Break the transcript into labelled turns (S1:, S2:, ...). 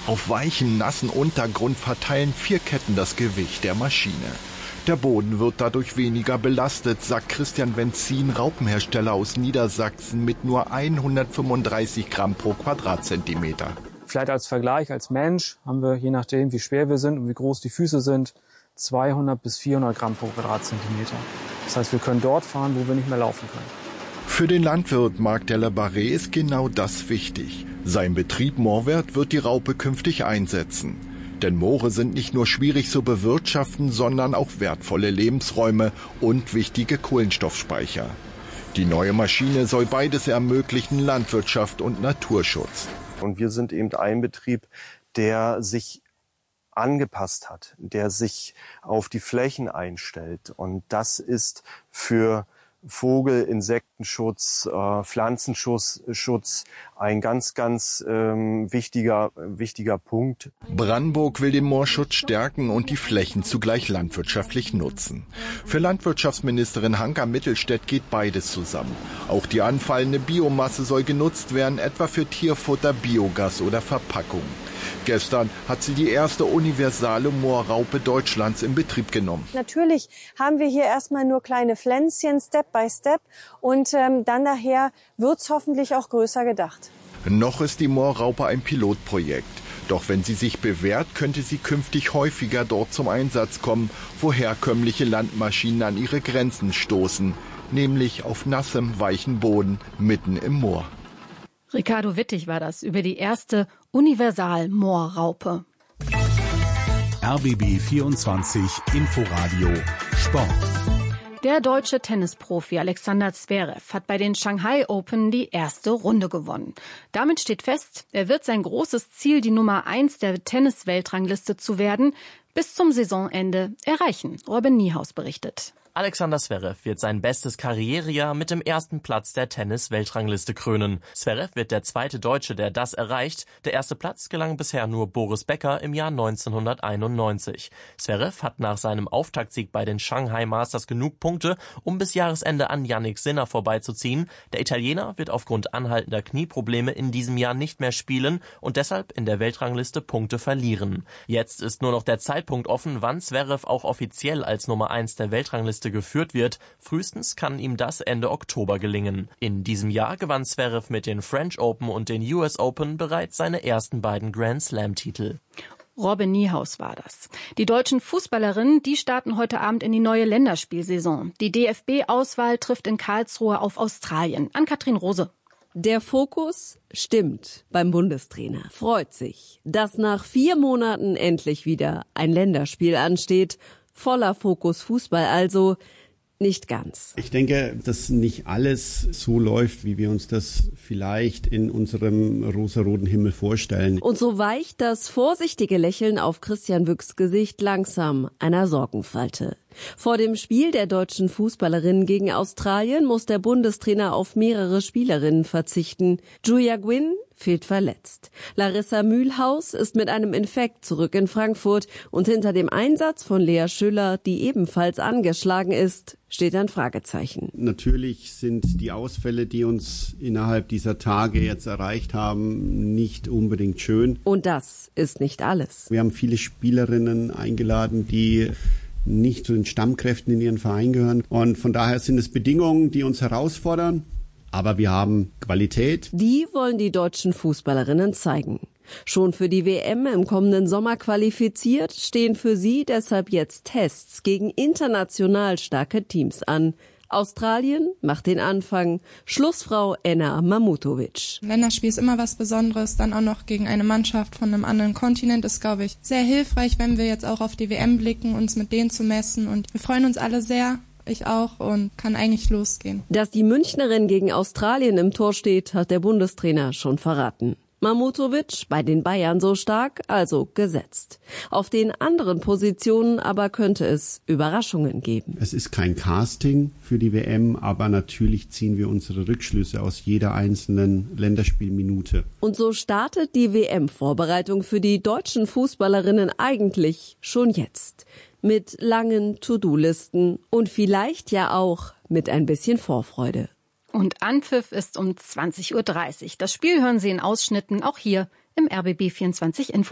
S1: Auf weichen, nassen Untergrund verteilen 4 Ketten das Gewicht der Maschine. Der Boden wird dadurch weniger belastet, sagt Christian Wenzin, Raupenhersteller aus Niedersachsen, mit nur 135 Gramm pro Quadratzentimeter.
S2: Vielleicht als Vergleich, als Mensch haben wir, je nachdem wie schwer wir sind und wie groß die Füße sind, 200 bis 400 Gramm pro Quadratzentimeter. Das heißt, wir können dort fahren, wo wir nicht mehr laufen können.
S1: Für den Landwirt Marc Delabarré ist genau das wichtig. Sein Betrieb Moorwert wird die Raupe künftig einsetzen. Denn Moore sind nicht nur schwierig zu bewirtschaften, sondern auch wertvolle Lebensräume und wichtige Kohlenstoffspeicher. Die neue Maschine soll beides ermöglichen, Landwirtschaft und Naturschutz.
S3: Und wir sind eben ein Betrieb, der sich angepasst hat, der sich auf die Flächen einstellt. Und das ist für Vogel-, Insektenschutz, Pflanzenschutz ein ganz, ganz wichtiger Punkt.
S1: Brandenburg will den Moorschutz stärken und die Flächen zugleich landwirtschaftlich nutzen. Für Landwirtschaftsministerin Hanka Mittelstädt geht beides zusammen. Auch die anfallende Biomasse soll genutzt werden, etwa für Tierfutter, Biogas oder Verpackungen. Gestern hat sie die erste universale Moorraupe Deutschlands in Betrieb genommen.
S4: Natürlich haben wir hier erstmal nur kleine Pflänzchen, Step by Step. Und dann nachher wird's hoffentlich auch größer gedacht.
S1: Noch ist die Moorraupe ein Pilotprojekt. Doch wenn sie sich bewährt, könnte sie künftig häufiger dort zum Einsatz kommen, wo herkömmliche Landmaschinen an ihre Grenzen stoßen. Nämlich auf nassem, weichen Boden mitten im Moor.
S5: Ricardo Wittig war das über die erste Universal-Moorraupe.
S6: RBB 24 Inforadio Sport.
S5: Der deutsche Tennisprofi Alexander Zverev hat bei den Shanghai Open die erste Runde gewonnen. Damit steht fest, er wird sein großes Ziel, die Nummer 1 der Tennis-Weltrangliste zu werden, bis zum Saisonende erreichen. Robin Niehaus berichtet.
S7: Alexander Zverev wird sein bestes Karrierejahr mit dem ersten Platz der Tennis-Weltrangliste krönen. Zverev wird der zweite Deutsche, der das erreicht. Der erste Platz gelang bisher nur Boris Becker im Jahr 1991. Zverev hat nach seinem Auftaktsieg bei den Shanghai Masters genug Punkte, um bis Jahresende an Jannik Sinner vorbeizuziehen. Der Italiener wird aufgrund anhaltender Knieprobleme in diesem Jahr nicht mehr spielen und deshalb in der Weltrangliste Punkte verlieren. Jetzt ist nur noch der Zeitpunkt offen, wann Zverev auch offiziell als Nummer 1 der Weltrangliste geführt wird. Frühestens kann ihm das Ende Oktober gelingen. In diesem Jahr gewann Zverev mit den French Open und den US Open bereits seine ersten beiden Grand Slam-Titel.
S5: Robin Niehaus war das. Die deutschen Fußballerinnen, die starten heute Abend in die neue Länderspielsaison. Die DFB-Auswahl trifft in Karlsruhe auf Australien. Ann-Kathrin Rose.
S8: Der Fokus stimmt beim Bundestrainer. Freut sich, dass nach 4 Monaten endlich wieder ein Länderspiel ansteht. Voller Fokus Fußball also. Nicht ganz.
S9: Ich denke, dass nicht alles so läuft, wie wir uns das vielleicht in unserem rosaroten Himmel vorstellen.
S8: Und so weicht das vorsichtige Lächeln auf Christian Wücks Gesicht langsam einer Sorgenfalte. Vor dem Spiel der deutschen Fußballerinnen gegen Australien muss der Bundestrainer auf mehrere Spielerinnen verzichten. Julia Gwynn fehlt verletzt. Larissa Mühlhaus ist mit einem Infekt zurück in Frankfurt und hinter dem Einsatz von Lea Schüller, die ebenfalls angeschlagen ist, steht ein Fragezeichen.
S9: Natürlich sind die Ausfälle, die uns innerhalb dieser Tage jetzt erreicht haben, nicht unbedingt schön.
S8: Und das ist nicht alles.
S9: Wir haben viele Spielerinnen eingeladen, die nicht zu den Stammkräften in ihren Verein gehören. Und von daher sind es Bedingungen, die uns herausfordern. Aber wir haben Qualität.
S8: Die wollen die deutschen Fußballerinnen zeigen. Schon für die WM im kommenden Sommer qualifiziert, stehen für sie deshalb jetzt Tests gegen international starke Teams an. Australien macht den Anfang. Schlussfrau Enna Mamutovic.
S10: Ein Länderspiel ist immer was Besonderes, dann auch noch gegen eine Mannschaft von einem anderen Kontinent ist, glaube ich, sehr hilfreich, wenn wir jetzt auch auf die WM blicken, uns mit denen zu messen. Und wir freuen uns alle sehr. Ich auch und kann eigentlich losgehen.
S8: Dass die Münchnerin gegen Australien im Tor steht, hat der Bundestrainer schon verraten. Mamutovic bei den Bayern so stark, also gesetzt. Auf den anderen Positionen aber könnte es Überraschungen geben.
S9: Es ist kein Casting für die WM, aber natürlich ziehen wir unsere Rückschlüsse aus jeder einzelnen Länderspielminute.
S8: Und so startet die WM-Vorbereitung für die deutschen Fußballerinnen eigentlich schon jetzt. Mit langen To-Do-Listen und vielleicht ja auch mit ein bisschen Vorfreude.
S5: Und Anpfiff ist um 20:30 Uhr. Das Spiel hören Sie in Ausschnitten auch hier im RBB 24 Info.